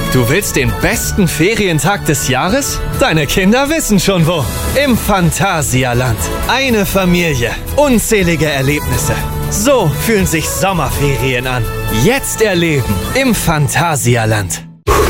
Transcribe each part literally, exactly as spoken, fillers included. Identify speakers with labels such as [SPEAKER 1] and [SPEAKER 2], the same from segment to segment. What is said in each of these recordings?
[SPEAKER 1] Du willst den besten Ferientag des Jahres? Deine Kinder wissen schon wo. Im Phantasialand. Eine Familie. Unzählige Erlebnisse. So fühlen sich Sommerferien an. Jetzt erleben im Phantasialand.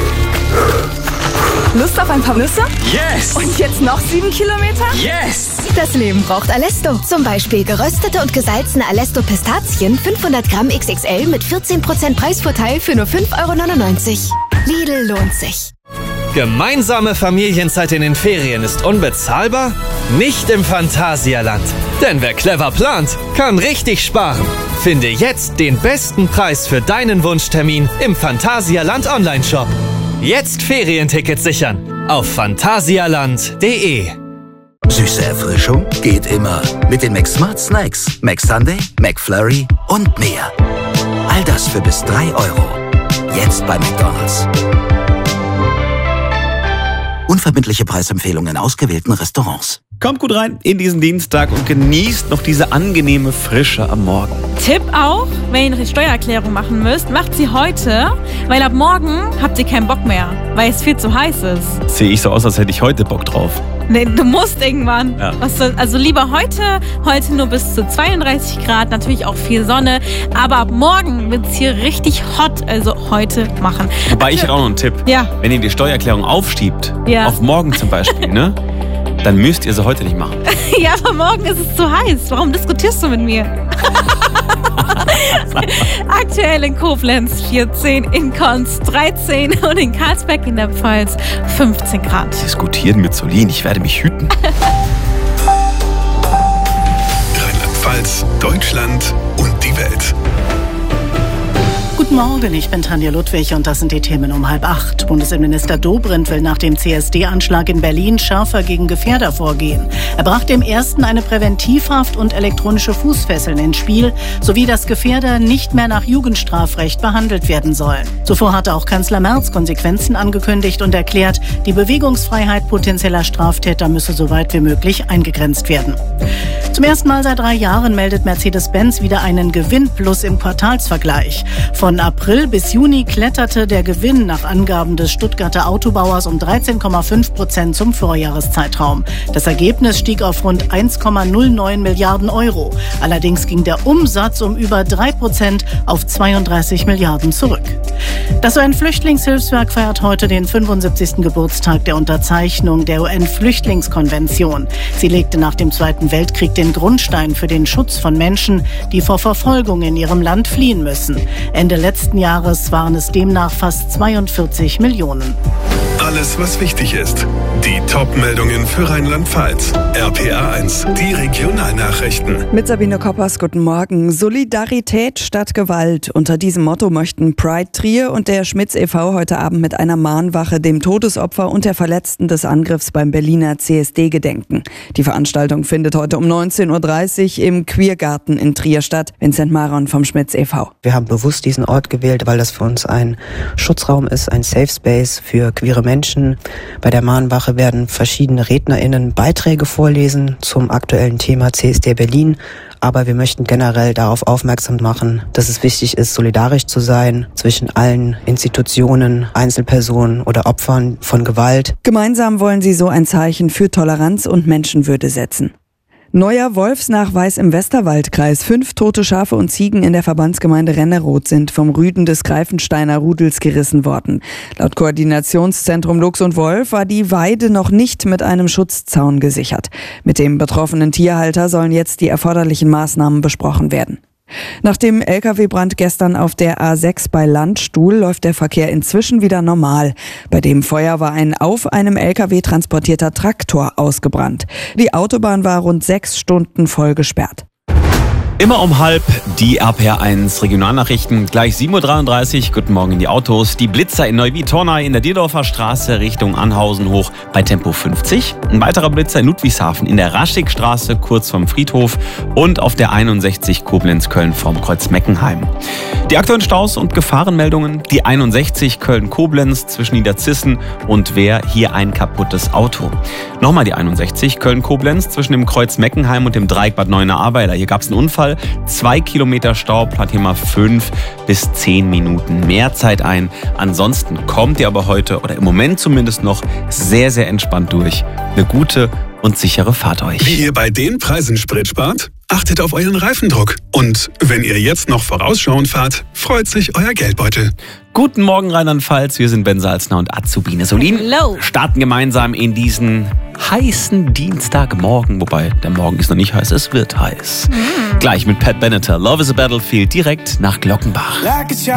[SPEAKER 2] Lust auf ein paar Nüsse?
[SPEAKER 3] Yes!
[SPEAKER 2] Und jetzt noch sieben Kilometer?
[SPEAKER 3] Yes!
[SPEAKER 4] Das Leben braucht Alesto. Zum Beispiel geröstete und gesalzene Alesto Pistazien, fünfhundert Gramm X X L mit vierzehn Prozent Preisvorteil für nur fünf Euro neunundneunzig. Lidl lohnt sich.
[SPEAKER 1] Gemeinsame Familienzeit in den Ferien ist unbezahlbar? Nicht im Phantasialand. Denn wer clever plant, kann richtig sparen. Finde jetzt den besten Preis für deinen Wunschtermin im Phantasialand Online-Shop. Jetzt Ferientickets sichern auf phantasialand punkt de.
[SPEAKER 5] Süße Erfrischung geht immer. Mit den McSmart Snacks, McSunday, McFlurry und mehr. All das für bis drei Euro. Jetzt bei McDonald's. Unverbindliche Preisempfehlungen in ausgewählten Restaurants.
[SPEAKER 6] Kommt gut rein in diesen Dienstag und genießt noch diese angenehme Frische am Morgen.
[SPEAKER 7] Tipp auch, wenn ihr noch die Steuererklärung machen müsst, macht sie heute, weil ab morgen habt ihr keinen Bock mehr, weil es viel zu heiß ist.
[SPEAKER 6] Sehe ich so aus, als hätte ich heute Bock drauf.
[SPEAKER 7] Nee, du musst irgendwann.
[SPEAKER 6] Ja.
[SPEAKER 7] Was, also lieber heute, heute nur bis zu zweiunddreißig Grad, natürlich auch viel Sonne, aber ab morgen wird es hier richtig hot, also heute machen.
[SPEAKER 6] Wobei ich hätte auch noch einen Tipp.
[SPEAKER 7] Ja.
[SPEAKER 6] Wenn ihr die Steuererklärung aufschiebt,
[SPEAKER 7] Ja.
[SPEAKER 6] auf morgen zum Beispiel, ne? Dann müsst ihr sie heute nicht machen.
[SPEAKER 7] Ja, aber morgen ist es zu heiß. Warum diskutierst du mit mir? Aktuell in Koblenz vierzehn, in Konz dreizehn und in Karlsberg in der Pfalz fünfzehn Grad.
[SPEAKER 6] Diskutieren mit Solin, ich werde mich hüten.
[SPEAKER 8] Rheinland-Pfalz, Deutschland und die Welt.
[SPEAKER 9] Guten Morgen, ich bin Tanja Ludwig und das sind die Themen um halb acht. Bundesinnenminister Dobrindt will nach dem C S D-Anschlag in Berlin schärfer gegen Gefährder vorgehen. Er brachte im ersten eine Präventivhaft und elektronische Fußfesseln ins Spiel, sowie dass Gefährder nicht mehr nach Jugendstrafrecht behandelt werden sollen. Zuvor hatte auch Kanzler Merz Konsequenzen angekündigt und erklärt, die Bewegungsfreiheit potenzieller Straftäter müsse so weit wie möglich eingegrenzt werden. Zum ersten Mal seit drei Jahren meldet Mercedes-Benz wieder einen Gewinnplus im Quartalsvergleich. Von April bis Juni kletterte der Gewinn nach Angaben des Stuttgarter Autobauers um dreizehn Komma fünf Prozent zum Vorjahreszeitraum. Das Ergebnis stieg auf rund eins Komma null neun Milliarden Euro. Allerdings ging der Umsatz um über drei Prozent auf zweiunddreißig Milliarden zurück. Das U N-Flüchtlingshilfswerk feiert heute den fünfundsiebzigsten Geburtstag der Unterzeichnung der U N-Flüchtlingskonvention. Sie legte nach dem Zweiten Weltkrieg den Grundstein für den Schutz von Menschen, die vor Verfolgung in ihrem Land fliehen müssen. Ende letzten Jahres waren es demnach fast zweiundvierzig Millionen.
[SPEAKER 8] Alles, was wichtig ist. Die Top-Meldungen für Rheinland-Pfalz. R P A eins, die Regionalnachrichten.
[SPEAKER 10] Mit Sabine Koppers, guten Morgen. Solidarität statt Gewalt. Unter diesem Motto möchten Pride Trier und der Schmitz e V heute Abend mit einer Mahnwache dem Todesopfer und der Verletzten des Angriffs beim Berliner C S D gedenken. Die Veranstaltung findet heute um neunzehn Uhr dreißig im Queergarten in Trier statt. Vincent Maron vom Schmitz e V.
[SPEAKER 11] Wir haben bewusst diesen Ort gewählt, weil das für uns ein Schutzraum ist, ein Safe Space für queere Menschen. Bei der Mahnwache werden verschiedene RednerInnen Beiträge vorlesen zum aktuellen Thema C S D Berlin. Aber wir möchten generell darauf aufmerksam machen, dass es wichtig ist, solidarisch zu sein zwischen allen Institutionen, Einzelpersonen oder Opfern von Gewalt.
[SPEAKER 10] Gemeinsam wollen sie so ein Zeichen für Toleranz und Menschenwürde setzen. Neuer Wolfsnachweis im Westerwaldkreis. Fünf tote Schafe und Ziegen in der Verbandsgemeinde Renneroth sind vom Rüden des Greifensteiner Rudels gerissen worden. Laut Koordinationszentrum Luchs und Wolf war die Weide noch nicht mit einem Schutzzaun gesichert. Mit dem betroffenen Tierhalter sollen jetzt die erforderlichen Maßnahmen besprochen werden. Nach dem L K W-Brand gestern auf der A sechs bei Landstuhl läuft der Verkehr inzwischen wieder normal. Bei dem Feuer war ein auf einem L K W transportierter Traktor ausgebrannt. Die Autobahn war rund sechs Stunden voll gesperrt.
[SPEAKER 6] Immer um halb die R P A eins Regionalnachrichten. Gleich sieben Uhr dreiunddreißig. Guten Morgen in die Autos. Die Blitzer in Neuwied-Tornay in der Dierdorfer Straße Richtung Anhausen hoch bei Tempo fünfzig. Ein weiterer Blitzer in Ludwigshafen in der Raschigstraße kurz vom Friedhof und auf der einundsechzig Koblenz-Köln vom Kreuz Meckenheim. Die aktuellen Staus und Gefahrenmeldungen. Die einundsechzig Köln-Koblenz zwischen Niederzissen und Wehr. Hier ein kaputtes Auto. Nochmal die einundsechzig Köln-Koblenz zwischen dem Kreuz Meckenheim und dem Dreieck Bad Neuenahr-Ahrweiler. Hier gab es einen Unfall. Fall. Zwei Kilometer Stau, plant hier mal fünf bis zehn Minuten mehr Zeit ein. Ansonsten kommt ihr aber heute oder im Moment zumindest noch sehr, sehr entspannt durch. Eine gute und sichere Fahrt euch.
[SPEAKER 8] Wie ihr bei den Preisen Sprit spart? Achtet auf euren Reifendruck. Und wenn ihr jetzt noch vorausschauend fahrt, freut sich euer Geldbeutel.
[SPEAKER 6] Guten Morgen Rheinland-Pfalz, wir sind Ben Salzner und Azubine Solin.
[SPEAKER 7] Hello.
[SPEAKER 6] Starten gemeinsam in diesen heißen Dienstagmorgen, wobei der Morgen ist noch nicht heiß, es wird heiß. Mm. Gleich mit Pat Benatar, Love is a Battlefield, direkt nach Glockenbach.